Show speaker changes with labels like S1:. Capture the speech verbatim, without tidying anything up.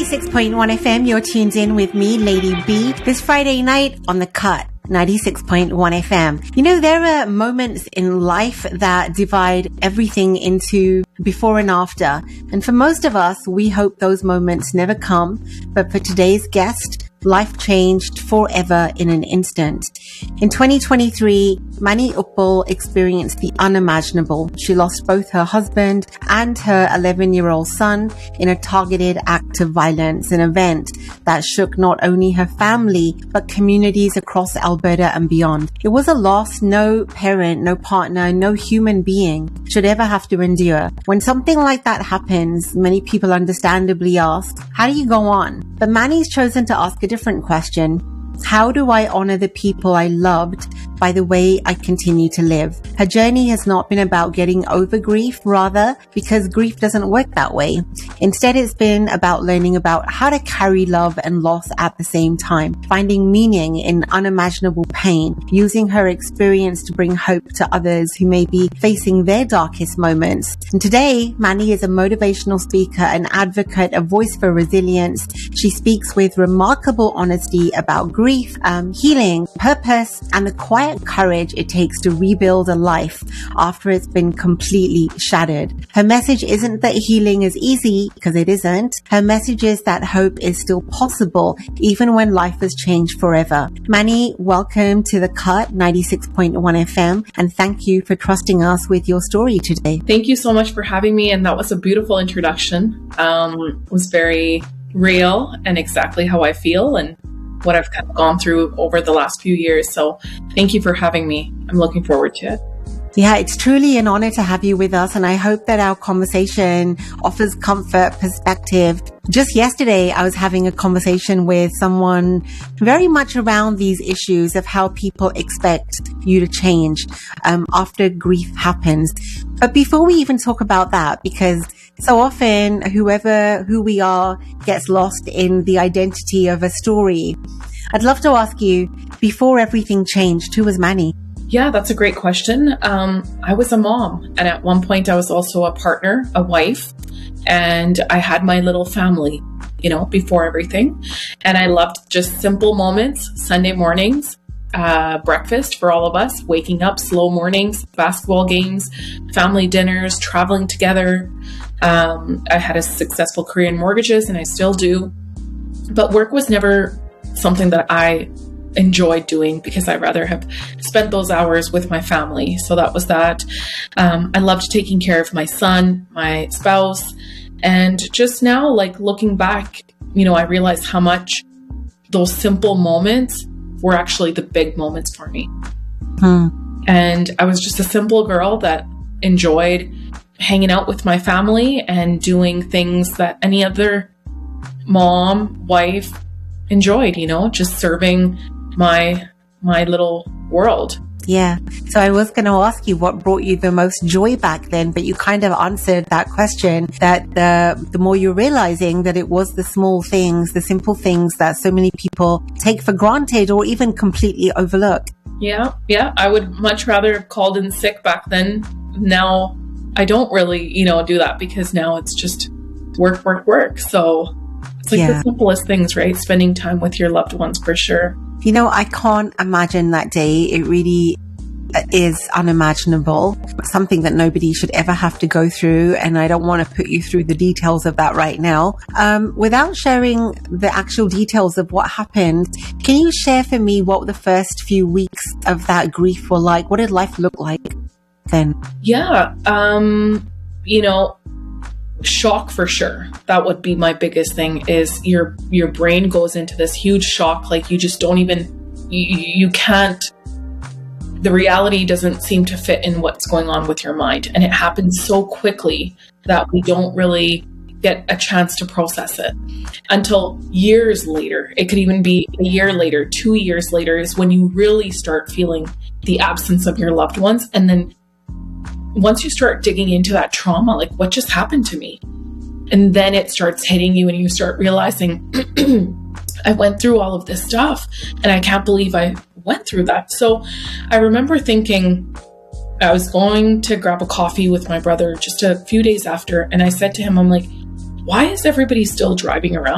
S1: ninety-six point one F M, you're tuned in with me, Lady B, this Friday night on The Cut. ninety-six point one F M. You know, there are moments in life that divide everything into before and after. And for most of us, we hope those moments never come. But for today's guest, life changed forever in an instant. In twenty twenty-three, Manny Uppal experienced the unimaginable. She lost both her husband and her eleven-year-old son in a targeted act of violence, an event that shook not only her family, but communities across Alberta and beyond. It was a loss no parent, no partner, no human being should ever have to endure. When something like that happens, many people understandably ask, how do you go on? But Manny's chosen to ask a different question. How do I honor the people I loved by the way I continue to live? Her journey has not been about getting over grief, rather, because grief doesn't work that way. Instead, it's been about learning about how to carry love and loss at the same time, finding meaning in unimaginable pain, using her experience to bring hope to others who may be facing their darkest moments. And today, Manny is a motivational speaker, an advocate, a voice for resilience. She speaks with remarkable honesty about grief, um, healing, purpose, and the quiet courage it takes to rebuild a life after it's been completely shattered. Her message isn't that healing is easy, because it isn't. Her message is that hope is still possible, even when life has changed forever. Manny, welcome to The Cut, ninety-six point one F M, and thank you for trusting us with your story today.
S2: Thank you so much for having me, and that was a beautiful introduction. Um, it was very real and exactly how I feel and what I've kind of gone through over the last few years. So thank you for having me. I'm looking forward to it.
S1: Yeah, it's truly an honor to have you with us. And I hope that our conversation offers comfort, perspective. Just yesterday, I was having a conversation with someone very much around these issues of how people expect you to change um, after grief happens. But before we even talk about that, because so often whoever, who we are gets lost in the identity of a story, I'd love to ask you, before everything changed, who was Manny?
S2: Yeah, that's a great question. Um, I was a mom. And at one point I was also a partner, a wife, and I had my little family, you know, before everything. And I loved just simple moments, Sunday mornings, uh, breakfast for all of us, waking up, slow mornings, basketball games, family dinners, traveling together. Um, I had a successful career in mortgages, and I still do. But work was never something that I enjoyed doing, because I rather have spent those hours with my family. So that was that. Um, I loved taking care of my son, my spouse, and just now, like looking back, you know, I realized how much those simple moments were actually the big moments for me. Hmm. And I was just a simple girl that enjoyed hanging out with my family and doing things that any other mom, wife enjoyed, you know, just serving my my little world.
S1: Yeah. So I was going to ask you what brought you the most joy back then, but you kind of answered that question, that the the more you're realizing that it was the small things, the simple things that so many people take for granted or even completely overlook.
S2: Yeah. Yeah. I would much rather have called in sick back then. Now I don't really, you know, do that, because now it's just work, work, work. So it's like yeah. the simplest things, right? Spending time with your loved ones, for sure.
S1: You know, I can't imagine that day. It really is unimaginable, something that nobody should ever have to go through. And I don't want to put you through the details of that right now. Um, without sharing the actual details of what happened, can you share for me what the first few weeks of that grief were like? What did life look like then?
S2: Yeah. Um, you know, shock for sure. That would be my biggest thing, is your your brain goes into this huge shock. Like you just don't even, you, you can't, the reality doesn't seem to fit in what's going on with your mind. And it happens so quickly that we don't really get a chance to process it until years later. It could even be a year later, two years later is when you really start feeling the absence of your loved ones. And then once you start digging into that trauma, like what just happened to me? And then it starts hitting you and you start realizing, I went through all of this stuff and I can't believe I went through that. So I remember thinking, I was going to grab a coffee with my brother just a few days after. And I said to him, I'm like, why is everybody still driving around